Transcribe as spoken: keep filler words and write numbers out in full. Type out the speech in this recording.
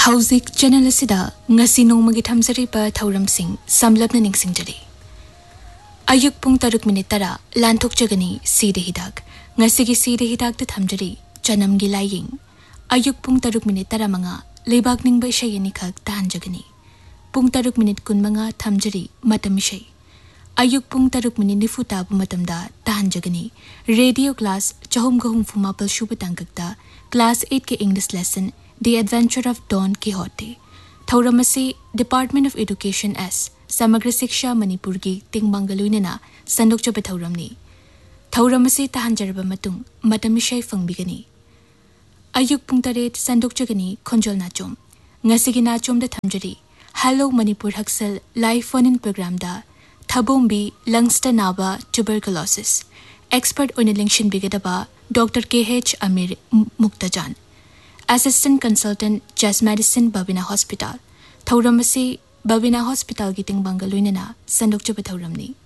Hauzik channel asida ngasi nongmagi thamjariba thauramsing samlapna ningsingjari. Ayuk pung taruk minute tara lanthokjagani side hidak ngasigi side hidak ta thamjari chanamgi laying. Ayuk pung taruk minute tara manga leibak ningba shayani khak tahanjagani. Pung taruk minute kun manga thamjari matam shay. Ayuk pung taruk minute nifu tabu matamda tahanjagani. Radio class chahum gahum fumapal shubhatangkakta class eight ke English lesson The Adventure of Don Quixote. Thauramasi Department of Education S. Samagra Siksha Manipur gi Tingbangaluinana Sandokjaba Thauramni. Thauramasi tahanjaraba matung matamishay fangbigani. Ayuk pungtaret Sandokjagani Khonjol Nachom. Ngasigi Nachom da thamjari. Hello Manipur Haksal live phone-in program da Thabombi Lungster Naba Tuberculosis. Expert Unilinkshin Bigadaba Doctor K H Amir Muktajan. Assistant Consultant Chest Medicine Babina Hospital. Thauramasi Babina Hospital giting Bangaluinana Sandokjaba Thauramni.